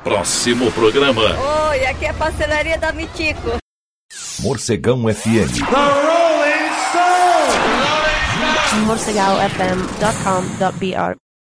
Próximo programa. Oi, aqui é a pastelaria da Mitico. Morcegão FM. The Rolling Stone. morcegaofm.com.br